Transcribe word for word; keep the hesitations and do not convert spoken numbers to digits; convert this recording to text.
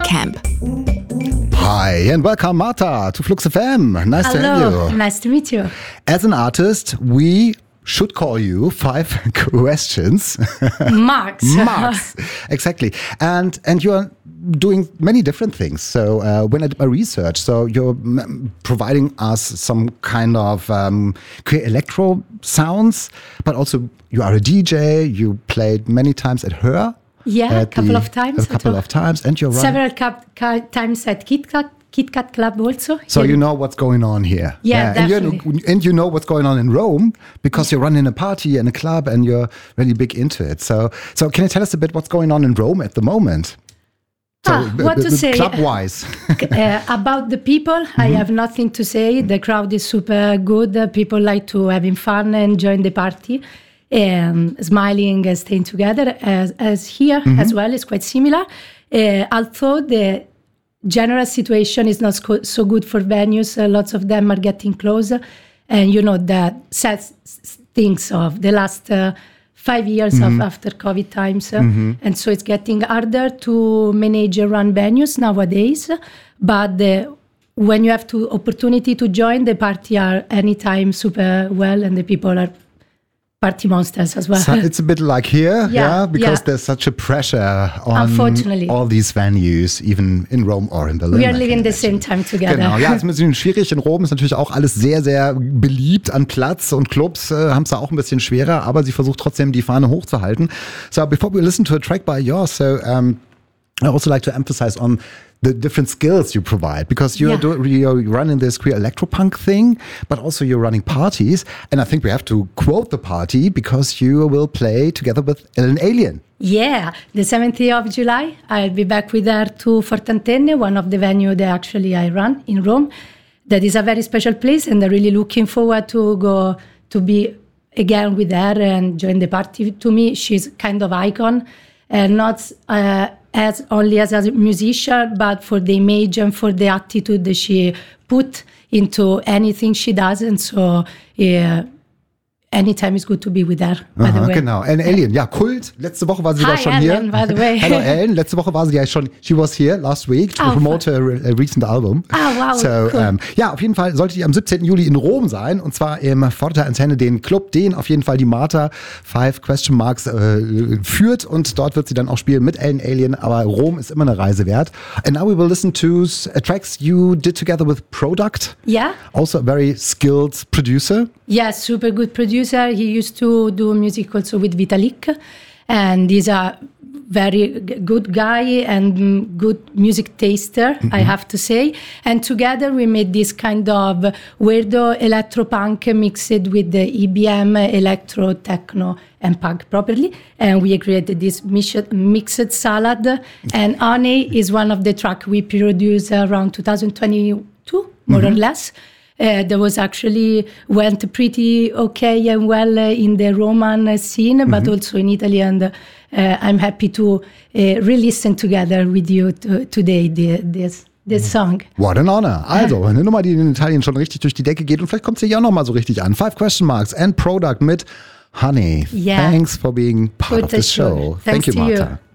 Camp. Hi and welcome, Marta, to Flux F M. Nice Hello. to have you. Nice to meet you. As an artist, we should call you five questions. Marks. Marks, exactly. And and you're doing many different things. So uh, when I did my research, so you're m- providing us some kind of um, queer electro sounds, but also you are a D J. You played many times at Her. Yeah, a couple the, of times. A couple of times, and you're Several running. cap- ca- times at Kit Kat, Kit Kat Club also. So Here. you know what's going on here. Yeah, and, definitely. you and you know what's going on in Rome because you're running a party and a club and you're really big into it. So, so can you tell us a bit what's going on in Rome at the moment? So, Ah, what b- to b- say? Club-wise. uh, about the people, mm-hmm. I have nothing to say. The crowd is super good. Uh, people like to having fun and join the party. Um, smiling and staying together as, as here mm-hmm. as well is quite similar. Uh, although the general situation is not so, so good for venues, uh, lots of them are getting closer. And you know, the sad things of the last uh, five years mm-hmm. of after COVID times. Uh, mm-hmm. And so it's getting harder to manage and run venues nowadays. But the, when you have to opportunity to join, the party are anytime super well and the people are party monsters as well. So it's a bit like here, yeah, yeah because yeah. there's such a pressure on Unfortunately. all these venues, even in Rome or in Berlin. We are living the same time together. Genau, ja, ist ein bisschen schwierig. In Rom ist natürlich auch alles sehr, sehr beliebt an Platz und Clubs äh, haben es da auch ein bisschen schwerer, aber sie versucht trotzdem die Fahne hochzuhalten. So before we listen to a track by yours, so um, I also like to emphasize on the different skills you provide, because you're, yeah. do, you're running this queer electropunk thing, but also you're running parties. And I think we have to quote the party because you will play together with Ellen Alien. Yeah, the seventeenth of July, I'll be back with her to Fortantenne, one of the venues that actually I run in Rome. That is a very special place, and I'm really looking forward to go to be again with her and join the party. To me, she's kind of icon, and not uh, as only as a musician, but for the image and for the attitude that she put into anything she does. And so, yeah, anytime is good to be with her, by Aha, the way. Genau, Ellen Alien, ja, Kult. Letzte Woche war sie Hi, da schon Ellen, hier. by the way. Hello, Ellen. Letzte Woche war sie ja schon, she was here last week to Oh, promote her a recent album. Ah, wow, so, cool. ähm, ja, auf jeden Fall sollte die am siebzehnten Juli in Rom sein, und zwar im Forte Antenne, den Club, den auf jeden Fall die Marta Five Question Marks äh, führt, und dort wird sie dann auch spielen mit Ellen Alien, aber Rom ist immer eine Reise wert. And now we will listen to uh, tracks you did together with Product. Yeah. Also a very skilled producer. Yeah, super good producer. He used to do music also with Vitalik, and he's a very g- good guy and mm, good music taster, mm-hmm. I have to say. And together we made this kind of weirdo electro-punk mixed with the E B M, electro, techno, and punk properly. And we created this mixed, mixed salad. And Honey is one of the tracks we produced around two thousand twenty-two, more mm-hmm. or less. Uh, that was actually went pretty okay and well uh, in the Roman scene, mm-hmm. but also in Italy. And uh, I'm happy to uh, re-listen together with you to, today the, this, this song. What an honor. Also, eine Nummer, die in Italien schon richtig durch die Decke geht, und vielleicht kommt sie ja auch noch mal so richtig an. Five Question Marks and Product mit Honey. Yeah. Thanks for being part Good of this show. show. Thanks Thank you, to you. Marta.